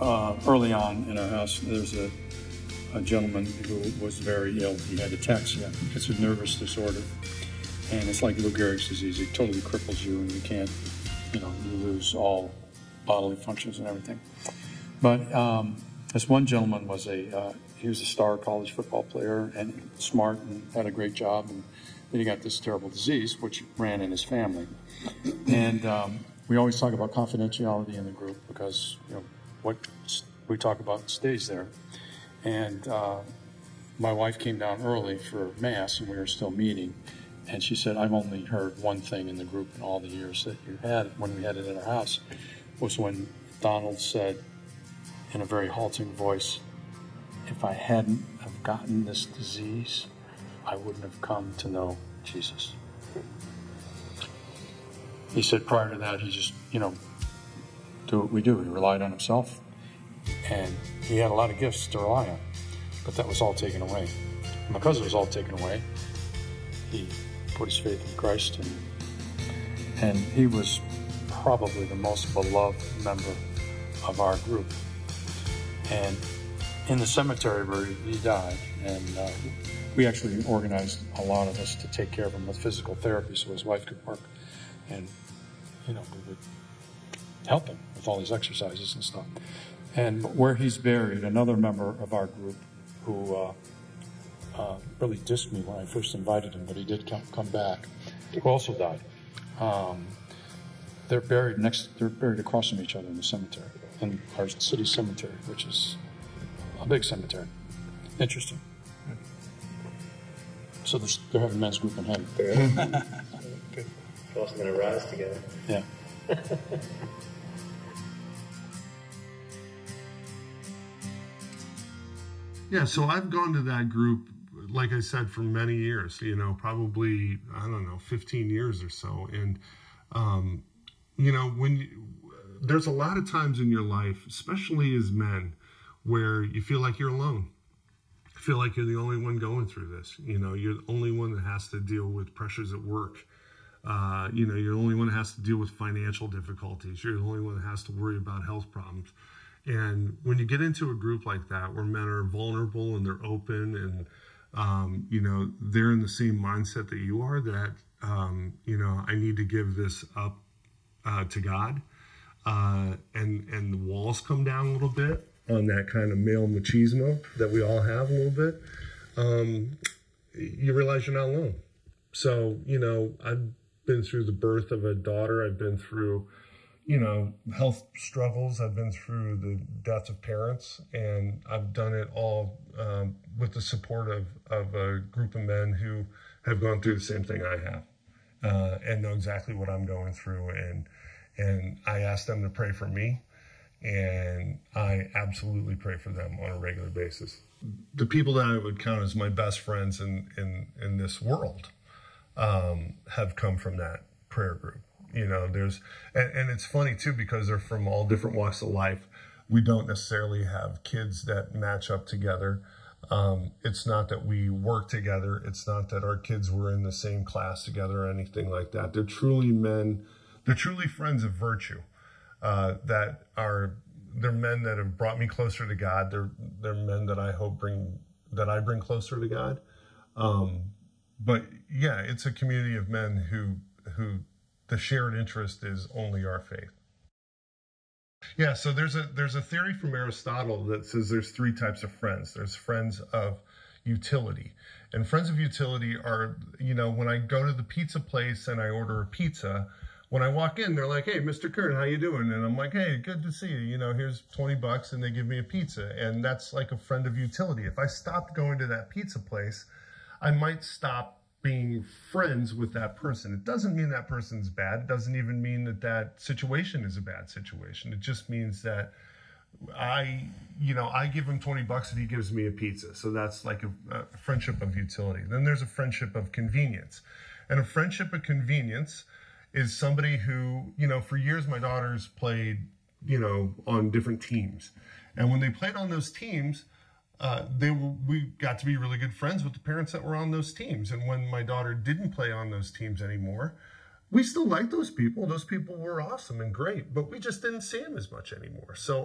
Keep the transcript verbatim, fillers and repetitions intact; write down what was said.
uh, early on in our house, there's a, a gentleman who was very ill. He had ataxia. It's a nervous disorder. And it's like Lou Gehrig's disease. It totally cripples you, and you can't, you know, you lose all bodily functions and everything. But um, this one gentleman was a, uh, he was a star college football player and smart and had a great job. And then he got this terrible disease, which ran in his family. And um, we always talk about confidentiality in the group because, you know, what we talk about stays there. And uh, my wife came down early for Mass, and we were still meeting. And she said, I've only heard one thing in the group in all the years that you had it, when we had it in our house, was when Donald said in a very halting voice, if I hadn't have gotten this disease, I wouldn't have come to know Jesus. He said prior to that, he just, you know, do what we do. He relied on himself, and he had a lot of gifts to rely on, but that was all taken away. And because it was all taken away, he put his faith in Christ, and, and he was probably the most beloved member of our group. And in the cemetery where he died, and uh, we actually organized a lot of us to take care of him with physical therapy so his wife could work, and you know, we would help him with all these exercises and stuff. And where he's buried, another member of our group who uh, uh, really dissed me when I first invited him, but he did come, come back, who also died. Um, they're buried next. They're buried across from each other in the cemetery, in our city cemetery, which is a big cemetery. Interesting. So they're, they're having a men's group in heaven. Good. We're also going to rise together. Yeah. Yeah, so I've gone to that group, like I said, for many years, you know, probably, I don't know, fifteen years or so. And, um, you know, when you, there's a lot of times in your life, especially as men, where you feel like you're alone. You feel like you're the only one going through this. You know, you're the only one that has to deal with pressures at work. Uh, you know, you're the only one that has to deal with financial difficulties. You're the only one that has to worry about health problems. And when you get into a group like that, where men are vulnerable and they're open and, um, you know, they're in the same mindset that you are, that, um, you know, I need to give this up uh, to God. Uh, and, and the walls come down a little bit on that kind of male machismo that we all have a little bit. Um, you realize you're not alone. So, you know, I've been through the birth of a daughter. I've been through, you know, health struggles. I've been through the death of parents, and I've done it all um, with the support of, of a group of men who have gone through the same thing I have, uh, and know exactly what I'm going through. And, and I ask them to pray for me, and I absolutely pray for them on a regular basis. The people that I would count as my best friends in, in, in this world um, have come from that prayer group. You know, there's, and, and it's funny too, because they're from all different walks of life. We don't necessarily have kids that match up together. Um, it's not that we work together. It's not that our kids were in the same class together or anything like that. They're truly men, they're truly friends of virtue, uh, that are, they're men that have brought me closer to God. They're, they're men that I hope bring, that I bring closer to God. Um, but yeah, it's a community of men who, who, the shared interest is only our faith. Yeah, so there's a there's a theory from Aristotle that says there's three types of friends. There's friends of utility. And friends of utility are, you know, when I go to the pizza place and I order a pizza, when I walk in, they're like, hey, Mister Kern, how you doing? And I'm like, hey, good to see you. You know, here's twenty bucks, and they give me a pizza. And that's like a friend of utility. If I stopped going to that pizza place, I might stop being friends with that person. It doesn't mean that person's bad. It doesn't even mean that that situation is a bad situation. It just means that I, you know, I give him twenty bucks and he gives me a pizza. So that's like a, a friendship of utility. Then there's a friendship of convenience. And a friendship of convenience is somebody who, you know, for years my daughters played, you know, on different teams. And when they played on those teams, Uh, they were, we got to be really good friends with the parents that were on those teams. And when my daughter didn't play on those teams anymore, we still liked those people. Those people were awesome and great, but we just didn't see them as much anymore. So